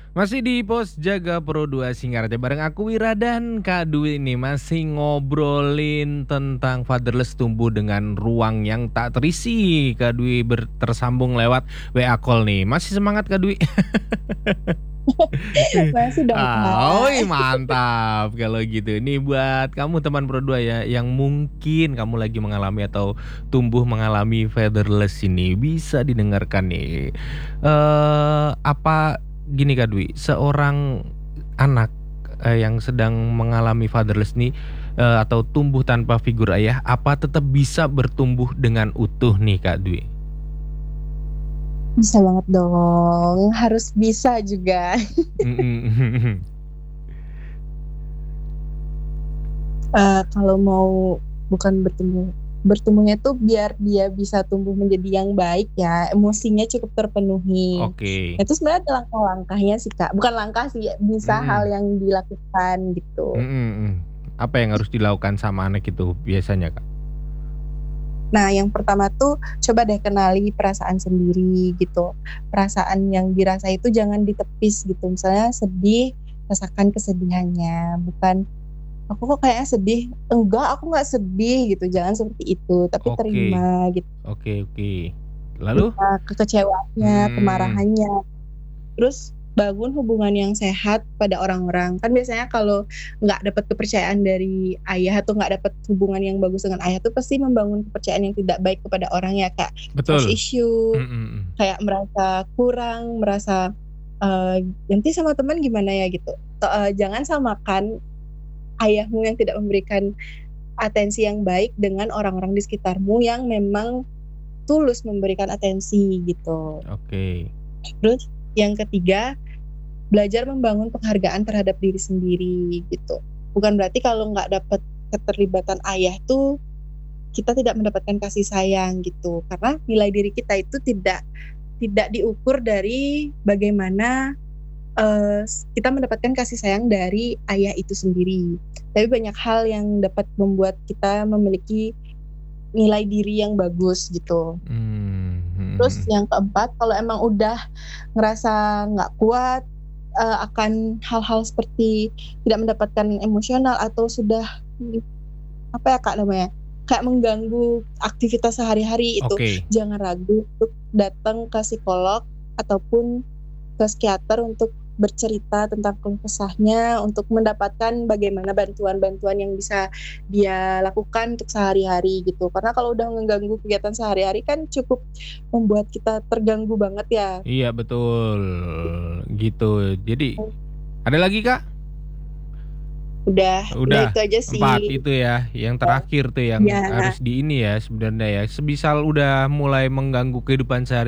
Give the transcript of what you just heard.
Masih di Pos Jaga Pro 2 Singaraja bareng aku Wira dan Kak Dwi nih masih ngobrolin tentang fatherless tumbuh dengan ruang yang tak terisi. Kak Dwi tersambung lewat WA call nih. Masih semangat Kak Dwi? Masih dong, Oi Kak. mantap kalau gitu. Nih buat kamu teman Pro 2 ya yang mungkin kamu lagi mengalami atau tumbuh mengalami fatherless ini bisa didengarkan nih. Apa gini Kak Dwi, seorang anak yang sedang mengalami fatherless nih atau tumbuh tanpa figur ayah, apa tetap bisa bertumbuh dengan utuh nih Kak Dwi? Bisa banget dong, harus bisa juga. Mhm. Kalau mau bukan bertumbuhnya tuh biar dia bisa tumbuh menjadi yang baik ya, emosinya cukup terpenuhi. Oke. Itu sebenarnya ada langkah-langkahnya sih, Kak. Bukan langkah sih, bisa hal Mhm. yang dilakukan gitu. Mhm mhm. Apa yang harus dilakukan sama anak itu biasanya, Kak? Nah, yang pertama tuh coba deh kenali perasaan sendiri gitu. Perasaan yang dirasa itu jangan ditepis gitu. Misalnya sedih, rasakan kesedihannya, bukan aku kok kayaknya sedih, enggak aku nggak sedih gitu, jangan seperti itu, tapi Oke. terima gitu. Oke oke. Lalu? Terima kekecewaannya, Mhm. kemarahannya, terus bangun hubungan yang sehat pada orang-orang. Kan biasanya kalau nggak dapat kepercayaan dari ayah atau nggak dapat hubungan yang bagus dengan ayah tuh pasti membangun kepercayaan yang tidak baik kepada orang ya, Kak. Trust Betul. issue, Mhm mhm. kayak merasa kurang, merasa, nanti sama teman gimana ya gitu. Jangan samakan ayahmu yang tidak memberikan atensi yang baik dengan orang-orang di sekitarmu yang memang tulus memberikan atensi gitu. Oke. Terus yang ketiga, belajar membangun penghargaan terhadap diri sendiri gitu. Bukan berarti kalau nggak dapat keterlibatan ayah tuh kita tidak mendapatkan kasih sayang gitu. Karena nilai diri kita itu tidak diukur dari bagaimana kita mendapatkan kasih sayang dari ayah itu sendiri. Tapi banyak hal yang dapat membuat kita memiliki nilai diri yang bagus gitu. Mhm Terus mhm. yang keempat, kalau emang udah ngerasa nggak kuat akan hal-hal seperti tidak mendapatkan emosional atau sudah apa ya Kak namanya, kayak mengganggu aktivitas sehari-hari itu, Oke. jangan ragu untuk datang ke psikolog ataupun ke psikiater untuk bercerita tentang keluh kesahnya, untuk mendapatkan bagaimana bantuan-bantuan yang bisa dia lakukan untuk sehari-hari gitu. Karena kalau udah mengganggu kegiatan sehari-hari kan cukup membuat kita terganggu banget ya. Iya betul, gitu. Jadi ada lagi, Kak? Udah Udah, itu aja 4 sih. itu ya, yang terakhir tuh yang Ya. harus di ini ya sebenarnya ya, semisal udah mulai mengganggu kehidupan sehari